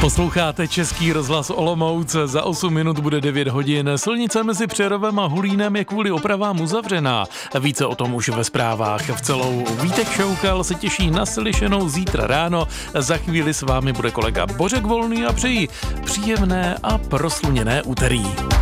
Posloucháte Český rozhlas Olomouc, za 8 minut bude 9 hodin. Silnice mezi Přerovem a Hulínem je kvůli opravám uzavřená. Více o tom už ve zprávách. V celou Vítek Šoukal se těší na slyšenou zítra ráno. Za chvíli s vámi bude kolega Bořek Volný a přeji příjemné a prosluněné úterý.